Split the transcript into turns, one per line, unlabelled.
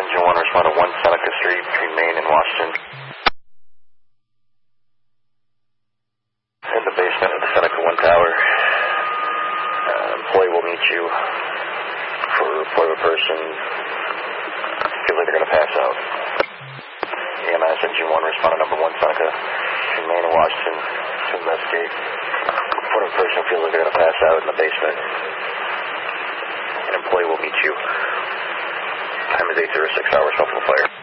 Engine 1, respond to 1 Seneca Street between Main and Washington. In the basement of the Seneca 1 tower. Employee will meet you for a report of a person. Feels like they're going to pass out. EMS Engine 1, respond to number 1 Seneca between Main and Washington to investigate. Report of a person feels like they're going to pass out in the basement. An employee will meet you. Time is 8:06 hours, helpful fire.